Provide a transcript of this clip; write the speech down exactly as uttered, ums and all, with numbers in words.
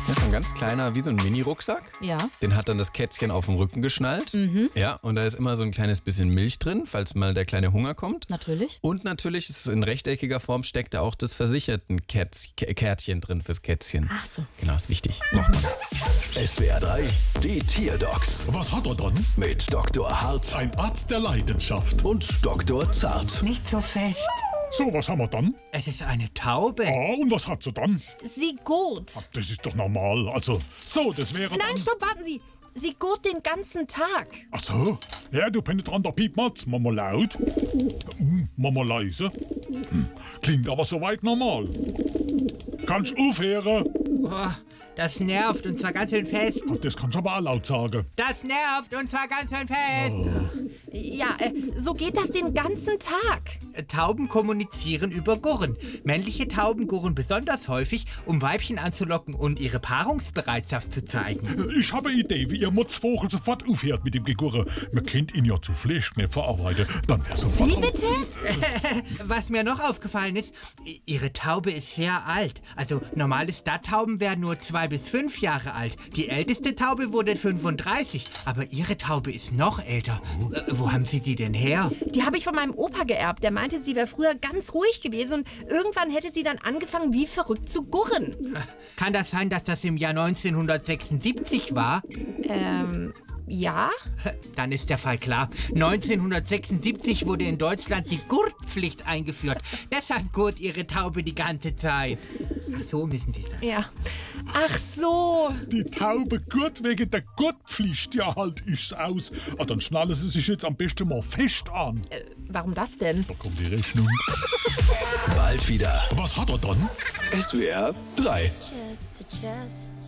Das ist ein ganz kleiner, wie so ein Mini-Rucksack. Ja. Den hat dann das Kätzchen auf dem Rücken geschnallt. Mhm. Ja, und da ist immer so ein kleines bisschen Milch drin, falls mal der kleine Hunger kommt. Natürlich. Und natürlich ist in rechteckiger Form steckt da auch das versicherten Kätz- K- Kärtchen drin fürs Kätzchen. Ach so. Genau, ist wichtig. Braucht man. S W R drei, die Tierdocs Was hat er dann? mit Doktor Hart Ein Arzt der Leidenschaft. und Doktor Zart. Nicht so fest. So, was haben wir dann? Es ist eine Taube. Ah, und was hat sie dann? Sie gurt. Das ist doch normal. Also, so, das wäre Nein, dann... stopp, warten Sie. Sie gurt den ganzen Tag. Ach so. Ja, du penetranter Piepmatz. Mama laut. Hm, Mama leise. Hm. Klingt aber soweit normal. Kannst aufhören? Oh, das nervt und zwar ganz schön fest. Ach, das kannst du aber auch laut sagen. Das nervt und zwar ganz schön fest. Ja, äh, so geht das den ganzen Tag. Tauben kommunizieren über Gurren. Männliche Tauben gurren besonders häufig, um Weibchen anzulocken und ihre Paarungsbereitschaft zu zeigen. Ich habe eine Idee, wie ihr Mutzvogel sofort aufhört mit dem Gegurre. Man kennt ihn ja zu Fleischknepp verarbeiten. Dann wäre sofort... Wie bitte? Was mir noch aufgefallen ist, i- ihre Taube ist sehr alt. Also normale Stadttauben werden nur zwei bis fünf Jahre alt. Die älteste Taube wurde fünfunddreißig, aber ihre Taube ist noch älter. Äh, wo haben Sie die denn her? Die habe ich von meinem Opa geerbt. Der meinte, sie wäre früher ganz ruhig gewesen und irgendwann hätte sie dann angefangen, wie verrückt zu gurren. Kann das sein, dass das im Jahr neunzehnhundertsechsundsiebzig war? Ähm, ja? Dann ist der Fall klar. neunzehnhundertsechsundsiebzig wurde in Deutschland die Gurtpflicht eingeführt. Deshalb gurt ihre Taube die ganze Zeit. Ach so müssen Sie es dann. Ja. Ach so. Die Taube gut wegen der Gurtpflicht, ja halt ist's aus. Ah, dann schnallen sie sich jetzt am besten mal fest an. Äh, warum das denn? Da kommt die Rechnung. Bald wieder. Was hat er dann? S W R drei. Chest to chest,